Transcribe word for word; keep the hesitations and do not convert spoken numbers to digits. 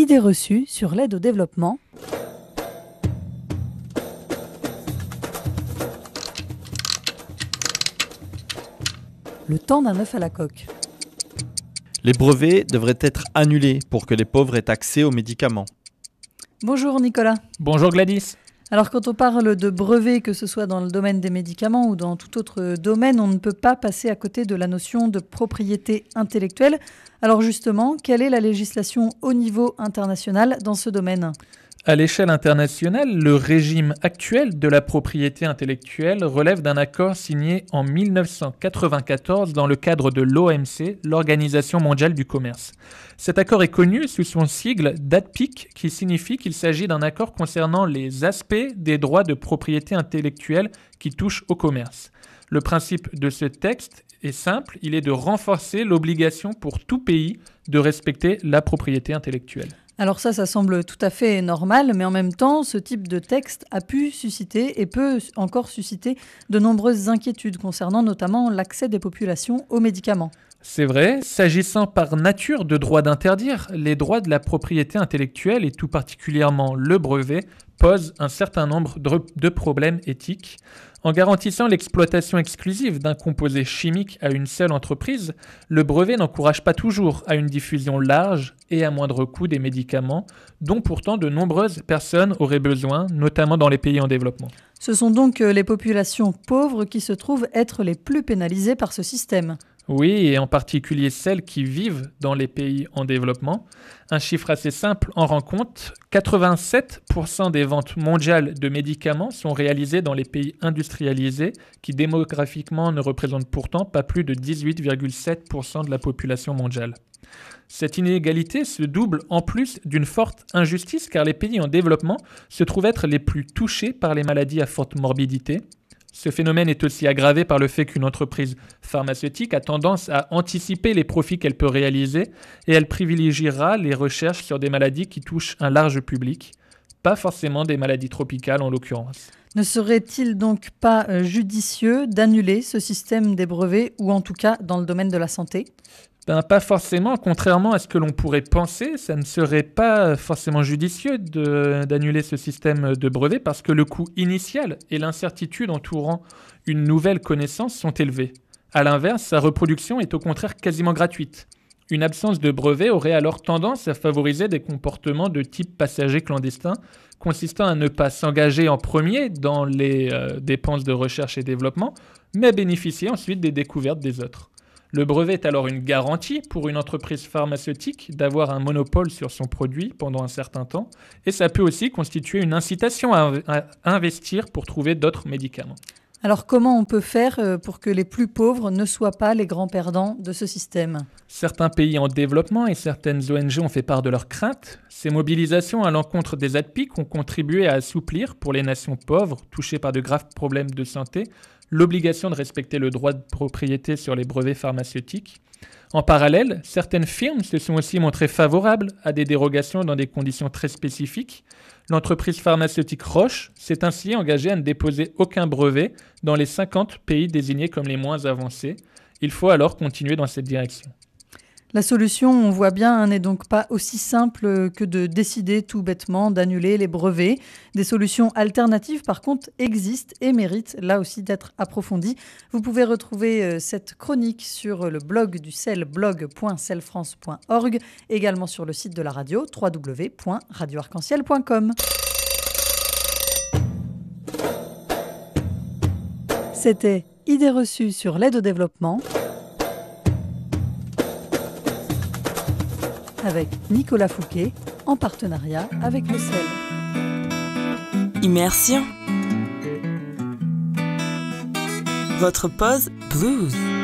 Idées reçues sur l'aide au développement. Le temps d'un œuf à la coque. Les brevets devraient être annulés pour que les pauvres aient accès aux médicaments. Bonjour Nicolas. Bonjour Gladys. Alors quand on parle de brevets, que ce soit dans le domaine des médicaments ou dans tout autre domaine, on ne peut pas passer à côté de la notion de propriété intellectuelle. Alors justement, quelle est la législation au niveau international dans ce domaine ? À l'échelle internationale, le régime actuel de la propriété intellectuelle relève d'un accord signé en dix-neuf cent quatre-vingt-quatorze dans le cadre de l'O M C, l'Organisation mondiale du commerce. Cet accord est connu sous son sigle D A T P I C, qui signifie qu'il s'agit d'un accord concernant les aspects des droits de propriété intellectuelle qui touchent au commerce. Le principe de ce texte est simple, il est de renforcer l'obligation pour tout pays de respecter la propriété intellectuelle. Alors ça, ça semble tout à fait normal, mais en même temps, ce type de texte a pu susciter et peut encore susciter de nombreuses inquiétudes concernant notamment l'accès des populations aux médicaments. C'est vrai, s'agissant par nature de droits d'interdire, les droits de la propriété intellectuelle et tout particulièrement le brevet posent un certain nombre de problèmes éthiques. En garantissant l'exploitation exclusive d'un composé chimique à une seule entreprise, le brevet n'encourage pas toujours à une diffusion large et à moindre coût des médicaments, dont pourtant de nombreuses personnes auraient besoin, notamment dans les pays en développement. Ce sont donc les populations pauvres qui se trouvent être les plus pénalisées par ce système. Oui, et en particulier celles qui vivent dans les pays en développement. Un chiffre assez simple en rend compte, quatre-vingt-sept pour cent des ventes mondiales de médicaments sont réalisées dans les pays industrialisés, qui démographiquement ne représentent pourtant pas plus de dix-huit virgule sept pour cent de la population mondiale. Cette inégalité se double en plus d'une forte injustice car les pays en développement se trouvent être les plus touchés par les maladies à forte morbidité. Ce phénomène est aussi aggravé par le fait qu'une entreprise pharmaceutique a tendance à anticiper les profits qu'elle peut réaliser et elle privilégiera les recherches sur des maladies qui touchent un large public, pas forcément des maladies tropicales en l'occurrence. Ne serait-il donc pas judicieux d'annuler ce système des brevets ou en tout cas dans le domaine de la santé ? Ben, pas forcément, contrairement à ce que l'on pourrait penser, ça ne serait pas forcément judicieux de, d'annuler ce système de brevet parce que le coût initial et l'incertitude entourant une nouvelle connaissance sont élevés. A l'inverse, sa reproduction est au contraire quasiment gratuite. Une absence de brevet aurait alors tendance à favoriser des comportements de type passager clandestin, consistant à ne pas s'engager en premier dans les euh, dépenses de recherche et développement, mais à bénéficier ensuite des découvertes des autres. Le brevet est alors une garantie pour une entreprise pharmaceutique d'avoir un monopole sur son produit pendant un certain temps et ça peut aussi constituer une incitation à, à investir pour trouver d'autres médicaments. Alors comment on peut faire pour que les plus pauvres ne soient pas les grands perdants de ce système ? Certains pays en développement et certaines O N G ont fait part de leurs craintes. Ces mobilisations à l'encontre des A T P I C ont contribué à assouplir pour les nations pauvres touchées par de graves problèmes de santé l'obligation de respecter le droit de propriété sur les brevets pharmaceutiques. En parallèle, certaines firmes se sont aussi montrées favorables à des dérogations dans des conditions très spécifiques. L'entreprise pharmaceutique Roche s'est ainsi engagée à ne déposer aucun brevet dans les cinquante pays désignés comme les moins avancés. Il faut alors continuer dans cette direction. La solution, on voit bien, n'est donc pas aussi simple que de décider tout bêtement d'annuler les brevets. Des solutions alternatives, par contre, existent et méritent là aussi d'être approfondies. Vous pouvez retrouver cette chronique sur le blog du C E L, blog point c e l france point org, également sur le site de la radio, w w w point radio arc en ciel point com. C'était Idées reçues sur l'aide au développement, avec Nicolas Fouquet, en partenariat avec le C E L. Immersion. Votre pause blues.